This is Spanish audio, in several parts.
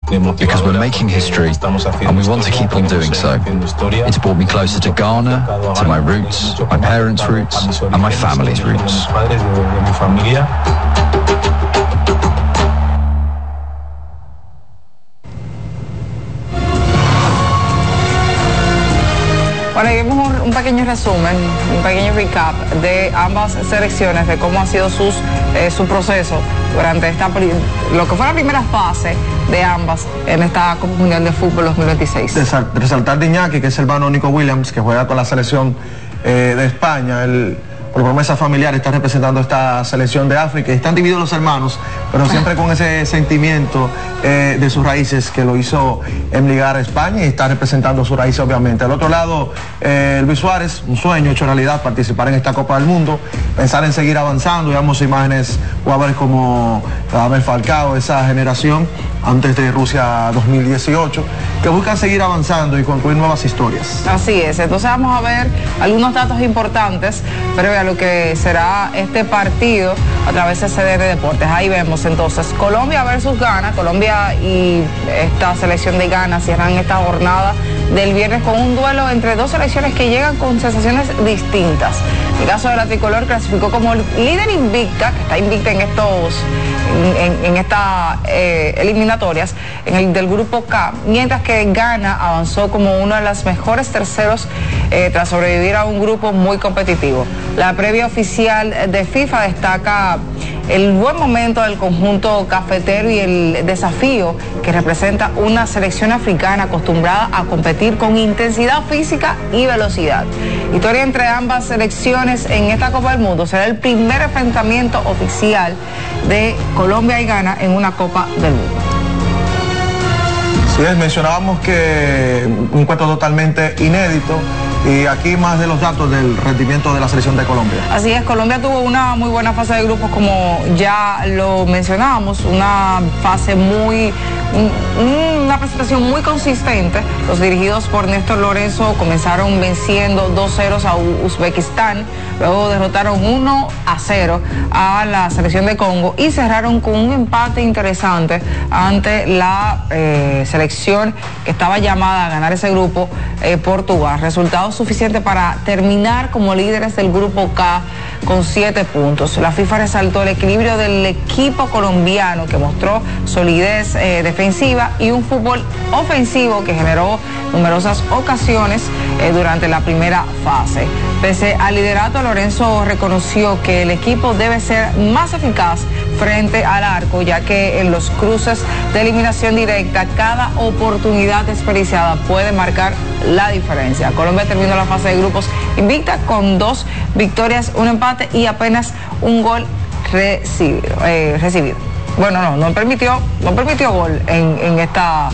because we're making history and we want to keep on doing so. It's brought me closer to Ghana, to my roots, my parents' roots, and my family's roots. Bueno, y vimos un pequeño resumen, un pequeño recap de ambas selecciones, de cómo ha sido su proceso durante lo que fue la primera fase de ambas en esta Copa Mundial de Fútbol 2026. Resaltar de Iñaki, que es el hermano Nico Williams, que juega con la selección de España. Por promesa familiar está representando esta selección de África y están divididos los hermanos, pero siempre con ese sentimiento de sus raíces que lo hizo emigrar a España y está representando sus raíces obviamente. Al otro lado, Luis Suárez, un sueño hecho realidad, participar en esta Copa del Mundo, pensar en seguir avanzando. Veamos imágenes, jugadores como Abel Falcao, esa generación antes de Rusia 2018, que buscan seguir avanzando y concluir nuevas historias. Así es, entonces vamos a ver algunos datos importantes previo a lo que será este partido a través de CDN Deportes. Ahí vemos entonces Colombia versus Ghana. Colombia y esta selección de Ghana cierran esta jornada del viernes con un duelo entre dos selecciones que llegan con sensaciones distintas. El caso de la tricolor clasificó como líder invicta, que está invicta en estas eliminatorias del grupo K, mientras que Ghana avanzó como uno de los mejores terceros tras sobrevivir a un grupo muy competitivo. La previa oficial de FIFA destaca el buen momento del conjunto cafetero y el desafío que representa una selección africana acostumbrada a competir con intensidad física y velocidad. Historia entre ambas selecciones en esta Copa del Mundo. Será el primer enfrentamiento oficial de Colombia y Ghana en una Copa del Mundo. Sí, mencionábamos que un encuentro totalmente inédito. Y aquí más de los datos del rendimiento de la selección de Colombia. Así es, Colombia tuvo una muy buena fase de grupos, como ya lo mencionábamos, una fase una presentación muy consistente. Los dirigidos por Néstor Lorenzo comenzaron venciendo 2-0 a Uzbekistán, luego derrotaron 1-0 a la selección de Congo y cerraron con un empate interesante ante la selección que estaba llamada a ganar ese grupo, Portugal. Resultado suficiente para terminar como líderes del grupo K con 7 puntos. La FIFA resaltó el equilibrio del equipo colombiano, que mostró solidez defensiva y un fútbol ofensivo que generó numerosas ocasiones durante la primera fase. Pese al liderato, Lorenzo reconoció que el equipo debe ser más eficaz frente al arco, ya que en los cruces de eliminación directa cada oportunidad desperdiciada puede marcar la diferencia. Colombia terminó la fase de grupos invicta con 2 victorias, un empate y apenas un gol recibido. Bueno, no permitió gol en esta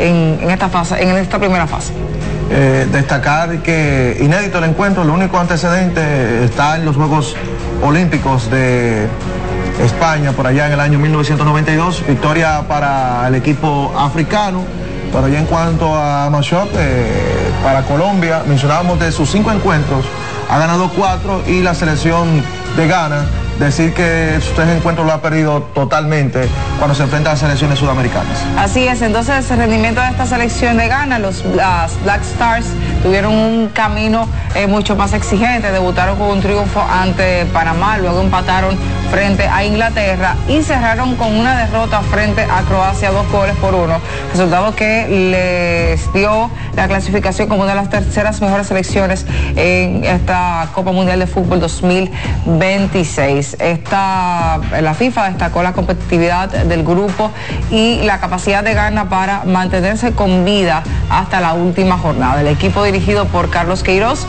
primera fase. Destacar que inédito el encuentro, el único antecedente está en los Juegos Olímpicos de España por allá en el año 1992, victoria para el equipo africano. Pero ya en cuanto a Machot, para Colombia, mencionábamos de sus 5 encuentros, ha ganado 4 y la selección de Ghana, decir que sus 3 encuentros lo ha perdido totalmente cuando se enfrenta a selecciones sudamericanas. Así es, entonces el rendimiento de esta selección de Ghana, las Black Stars tuvieron un camino mucho más exigente, debutaron con un triunfo ante Panamá, luego empataron frente a Inglaterra y cerraron con una derrota frente a Croacia, 2-1, resultado que les dio la clasificación como una de las terceras mejores selecciones en esta Copa Mundial de Fútbol 2026. La FIFA destacó la competitividad del grupo y la capacidad de Ghana para mantenerse con vida hasta la última jornada. El equipo dirigido por Carlos Queiroz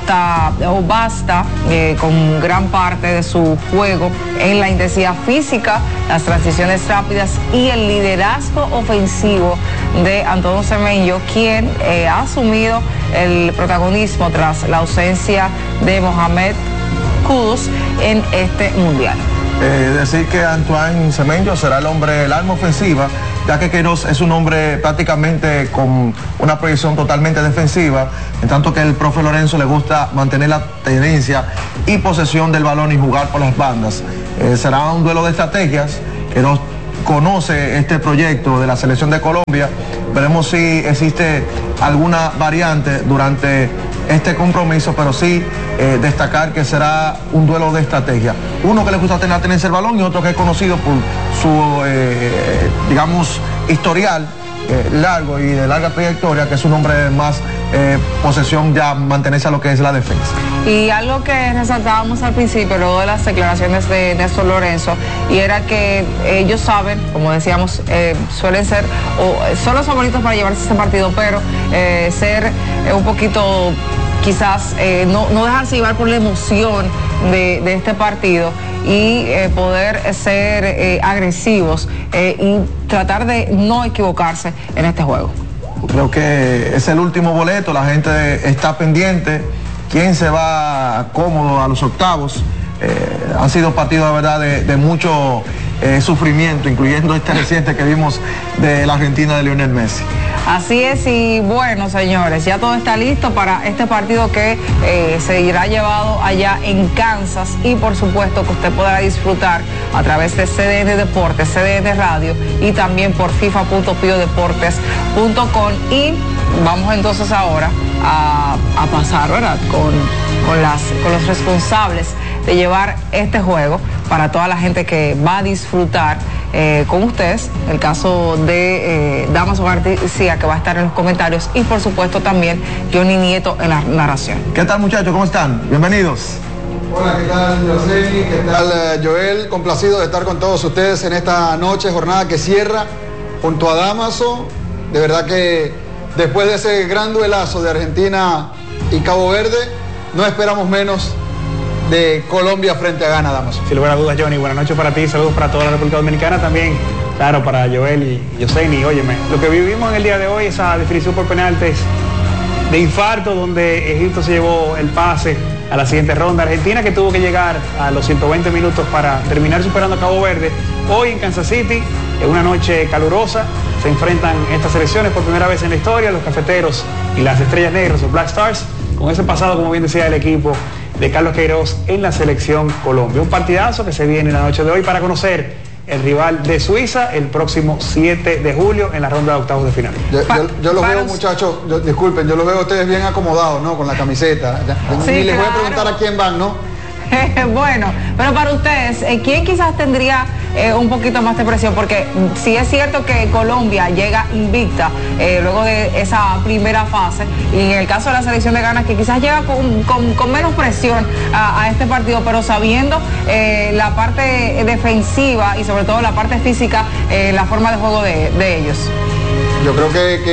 basta con gran parte de su juego en la intensidad física, las transiciones rápidas y el liderazgo ofensivo de Antonio Semenyo, quien ha asumido el protagonismo tras la ausencia de Mohamed Kudus en este mundial. Decir que Antoine Semenyo será el arma ofensiva, ya que Queiroz es un hombre prácticamente con una proyección totalmente defensiva, en tanto que el profe Lorenzo le gusta mantener la tenencia y posesión del balón y jugar por las bandas. Será un duelo de estrategias. Queiroz conoce este proyecto de la selección de Colombia. Veremos si existe alguna variante durante este compromiso, pero sí destacar que será un duelo de estrategia. Uno que le gusta tenerse el balón y otro que es conocido por su, digamos, historial largo y de larga trayectoria, que es un hombre más posesión, ya mantenerse a lo que es la defensa. Y algo que resaltábamos al principio, luego de las declaraciones de Néstor Lorenzo, y era que ellos saben, como decíamos, suelen ser, son los favoritos para llevarse este partido, pero ser un poquito, quizás, no dejarse llevar por la emoción de este partido y poder ser agresivos y tratar de no equivocarse en este juego. Creo que es el último boleto, la gente está pendiente, quién se va cómodo a los octavos. Han sido partidos, de verdad, de mucho sufrimiento, incluyendo este reciente que vimos de la Argentina de Lionel Messi. Así es, y bueno, señores, ya todo está listo para este partido que se irá llevado allá en Kansas, y por supuesto que usted podrá disfrutar a través de CDN Deportes, CDN Radio y también por fifa.piodeportes.com. Y vamos entonces ahora a pasar, ¿verdad?, con los responsables de llevar este juego para toda la gente que va a disfrutar con ustedes. El caso de Damaso García, que va a estar en los comentarios, y por supuesto también Johnny Nieto en la narración. ¿Qué tal, muchachos? ¿Cómo están? Bienvenidos. Hola, ¿qué tal, Yoseli? ¿Qué tal, Joel? Complacido de estar con todos ustedes en esta noche, jornada que cierra junto a Damaso. De verdad que después de ese gran duelazo de Argentina y Cabo Verde, no esperamos menos de Colombia frente a Ghana, Damaso. Sin lugar a dudas, Johnny, buenas noches para ti, saludos para toda la República Dominicana también, claro, para Joel y Yoseni. Óyeme, lo que vivimos en el día de hoy, esa definición por penaltis de infarto, donde Egipto se llevó el pase a la siguiente ronda. Argentina, que tuvo que llegar a los 120 minutos para terminar superando a Cabo Verde. Hoy en Kansas City, en una noche calurosa, se enfrentan estas selecciones por primera vez en la historia, los cafeteros y las estrellas negras, los Black Stars, con ese pasado, como bien decía el equipo de Carlos Queiroz en la selección Colombia. Un partidazo que se viene en la noche de hoy para conocer el rival de Suiza el próximo 7 de julio en la ronda de octavos de final. Yo los veo, muchachos, disculpen, yo los veo a ustedes bien acomodados, ¿no? Con la camiseta. Sí, y les claro. voy a preguntar a quién van, ¿no? Bueno, pero para ustedes, ¿quién quizás tendría un poquito más de presión? Porque sí es cierto que Colombia llega invicta luego de esa primera fase, y en el caso de la selección de Ghana, que quizás llega con menos presión a este partido, pero sabiendo la parte defensiva y sobre todo la parte física, la forma de juego de ellos. Yo creo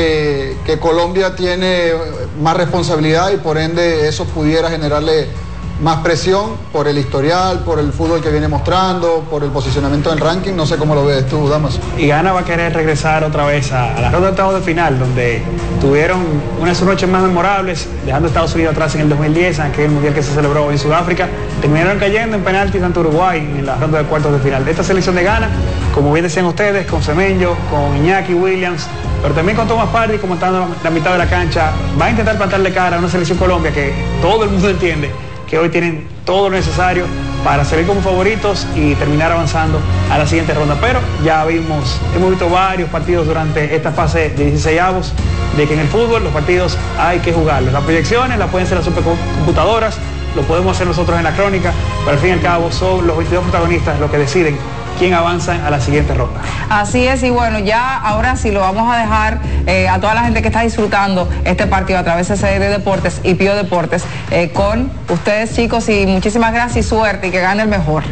que Colombia tiene más responsabilidad y por ende eso pudiera generarle más presión por el historial, por el fútbol que viene mostrando, por el posicionamiento del ranking. No sé cómo lo ves tú, Damaso. Y Ghana va a querer regresar otra vez a la ronda de octavos de final, donde tuvieron una de sus noches más memorables, dejando a Estados Unidos atrás en el 2010, en aquel mundial que se celebró en Sudáfrica. Terminaron cayendo en penaltis ante Uruguay en la ronda de cuartos de final. Esta selección de Ghana, como bien decían ustedes, con Semenyo, con Iñaki Williams, pero también con Thomas Partey, como está en la mitad de la cancha, va a intentar plantarle cara a una selección Colombia que todo el mundo entiende que hoy tienen todo lo necesario para salir como favoritos y terminar avanzando a la siguiente ronda. Pero ya hemos visto varios partidos durante esta fase de 16avos, de que en el fútbol los partidos hay que jugarlos. Las proyecciones las pueden hacer las supercomputadoras, lo podemos hacer nosotros en la crónica, pero al fin y al cabo son los 22 protagonistas los que deciden quién avanza a la siguiente ronda. Así es, y bueno, ya ahora sí lo vamos a dejar a toda la gente que está disfrutando este partido a través de CDN Deportes y Pío Deportes con ustedes, chicos, y muchísimas gracias y suerte, y que gane el mejor.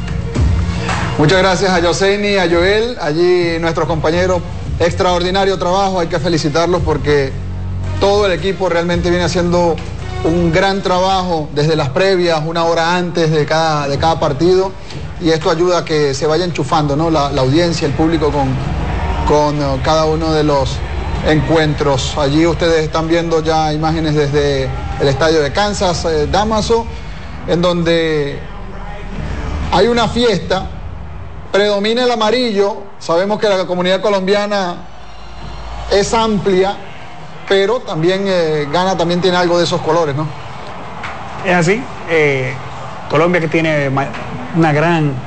Muchas gracias a Yoseni, a Joel, allí nuestros compañeros, extraordinario trabajo, hay que felicitarlos porque todo el equipo realmente viene haciendo un gran trabajo desde las previas, una hora antes de cada partido, y esto ayuda a que se vaya enchufando, ¿no? la audiencia, el público con cada uno de los encuentros. Allí ustedes están viendo ya imágenes desde el estadio de Kansas, Damaso, en donde hay una fiesta, predomina el amarillo. Sabemos que la comunidad colombiana es amplia, pero también Ghana también tiene algo de esos colores, ¿no? Es así. Colombia, que tiene una gran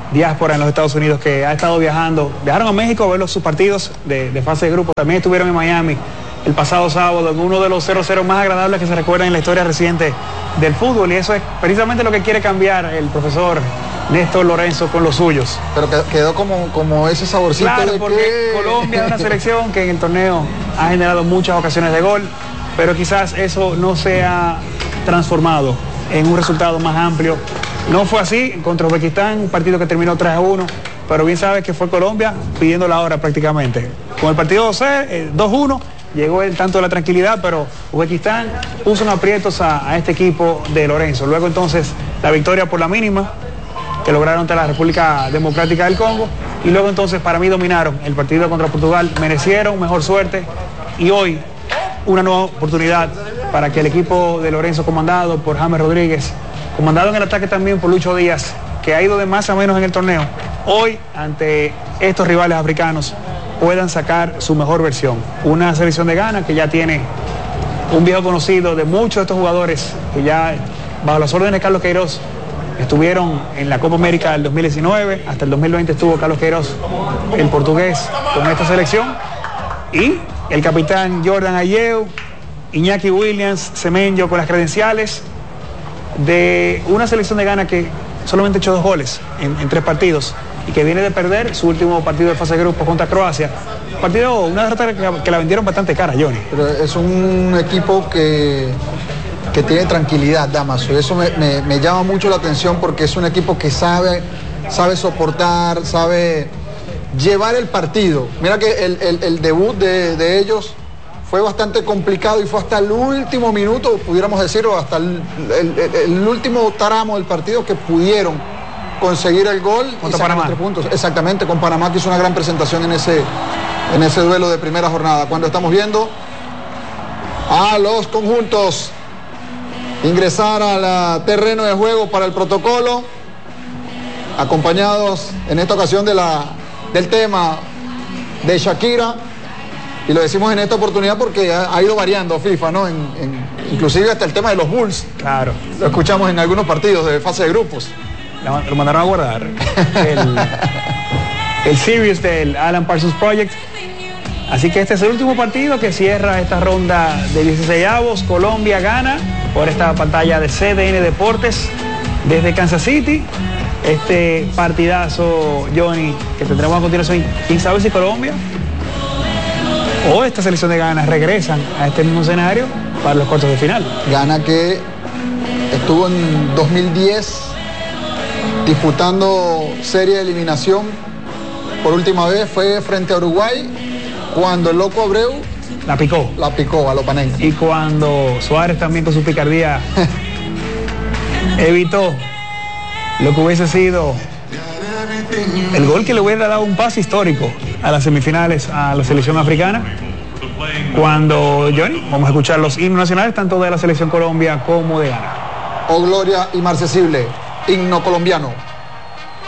diáspora en los Estados Unidos que ha estado viajando. Viajaron a México a ver sus partidos de fase de grupo. También estuvieron en Miami el pasado sábado en uno de los 0-0 más agradables que se recuerdan en la historia reciente del fútbol. Y eso es precisamente lo que quiere cambiar el profesor Néstor Lorenzo con los suyos. Pero quedó como ese saborcito, claro, de porque que Colombia es una selección que en el torneo ha generado muchas ocasiones de gol, pero quizás eso no se ha transformado en un resultado más amplio. No fue así contra Uzbekistán, un partido que terminó 3-1, pero bien sabes que fue Colombia pidiendo la hora prácticamente. Con el partido 2-1 llegó el tanto de la tranquilidad, pero Uzbekistán puso en aprietos a este equipo de Lorenzo. Luego entonces la victoria por la mínima que lograron ante la República Democrática del Congo, y luego entonces para mí dominaron el partido contra Portugal, merecieron mejor suerte, y hoy una nueva oportunidad para que el equipo de Lorenzo, comandado por James Rodríguez, comandado en el ataque también por Lucho Díaz, que ha ido de más a menos en el torneo, hoy ante estos rivales africanos puedan sacar su mejor versión. Una selección de Ghana que ya tiene un viejo conocido de muchos de estos jugadores que ya bajo las órdenes de Carlos Queiroz estuvieron en la Copa América del 2019, hasta el 2020 estuvo Carlos Queiroz, el portugués, con esta selección, y el capitán Jordan Ayew, Iñaki Williams, Semenyo, con las credenciales de una selección de Ghana que solamente ha hecho 2 goles en 3 partidos y que viene de perder su último partido de fase de grupo contra Croacia. Partido, una derrota que la vendieron bastante cara, Johnny. Pero es un equipo que tiene tranquilidad, Damaso. Eso me llama mucho la atención porque es un equipo que sabe soportar, sabe llevar el partido. Mira que el debut de ellos fue bastante complicado y fue hasta el último minuto, pudiéramos decirlo, hasta el último tramo del partido que pudieron conseguir el gol contra y sacar Panamá. 3 puntos. Exactamente, con Panamá, que hizo una gran presentación en ese duelo de primera jornada. Cuando estamos viendo a los conjuntos ingresar al terreno de juego para el protocolo, acompañados en esta ocasión del tema de Shakira, y lo decimos en esta oportunidad porque ha ido variando FIFA, ¿no? Inclusive hasta el tema de los Bulls. Claro. Lo escuchamos en algunos partidos de fase de grupos. Lo mandaron a guardar. El series del Alan Parsons Project. Así que este es el último partido que cierra esta ronda de 16avos. Colombia gana por esta pantalla de CDN Deportes desde Kansas City. Este partidazo, Johnny, que tendremos a continuación. ¿Quién sabe si Colombia o esta selección de Ghana regresan a este mismo escenario para los cuartos de final? Ghana, que estuvo en 2010 disputando serie de eliminación por última vez, fue frente a Uruguay, cuando el Loco Abreu la picó a Lopanenka. Y cuando Suárez también con su picardía evitó lo que hubiese sido el gol que le hubiera dado un pase histórico a las semifinales a la selección africana. Cuando, Johnny, vamos a escuchar los himnos nacionales tanto de la selección Colombia como de Ghana. Oh gloria inmarcesible, himno colombiano.